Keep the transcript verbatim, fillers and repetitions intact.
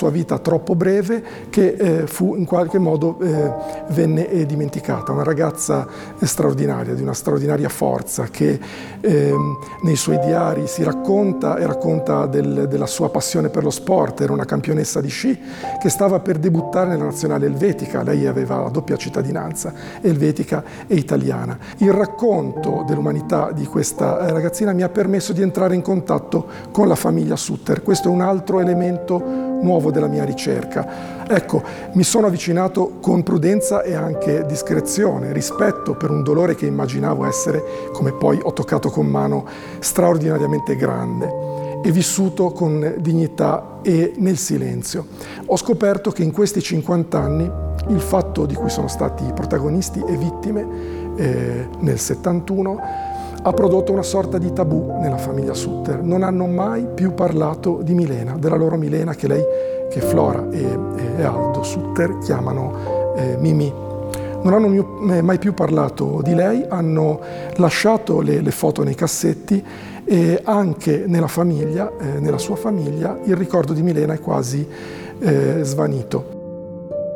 sua vita troppo breve che eh, fu in qualche modo eh, venne eh, dimenticata. Una ragazza straordinaria, di una straordinaria forza, che eh, nei suoi diari si racconta e racconta del, della sua passione per lo sport. Era una campionessa di sci che stava per debuttare nella nazionale elvetica. Lei aveva la doppia cittadinanza, elvetica e italiana. Il racconto dell'umanità di questa ragazzina mi ha permesso di entrare in contatto con la famiglia Sutter. Questo è un altro elemento nuovo della mia ricerca. Ecco, mi sono avvicinato con prudenza e anche discrezione, rispetto per un dolore che immaginavo essere, come poi ho toccato con mano, straordinariamente grande, e vissuto con dignità e nel silenzio. Ho scoperto che in questi cinquanta anni il fatto di cui sono stati protagonisti e vittime eh, nel settantuno ha prodotto una sorta di tabù nella famiglia Sutter. Non hanno mai più parlato di Milena, della loro Milena che lei, che Flora e, e Aldo Sutter chiamano eh, Mimì. Non hanno mio, mai più parlato di lei, hanno lasciato le, le foto nei cassetti, e anche nella famiglia, eh, nella sua famiglia, il ricordo di Milena è quasi eh, svanito.